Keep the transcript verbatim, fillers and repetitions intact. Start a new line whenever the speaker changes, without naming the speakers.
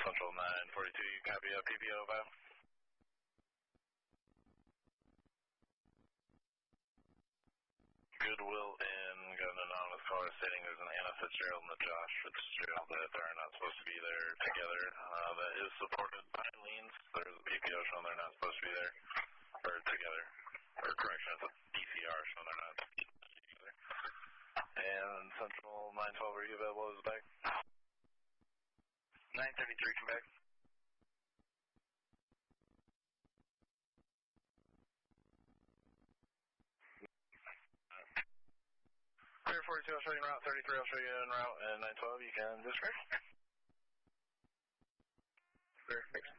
Central nine forty-two, you copy a P P O about? Goodwill Inn, got an anonymous caller stating there's an Anna Fitzgerald and a Josh Fitzgerald that they're not supposed to be there together. Uh, that is supported by liens. There's a P P O showing they're not supposed to be there, or together. Or correction, it's a B C R showing they're not together. And Central nine twelve, are you available as a bag?
nine thirty-three, come back.
Clear forty-two, I'll show you en route. thirty-three, I'll show you en route. And nine twelve, you can disconnect. Clear, thanks.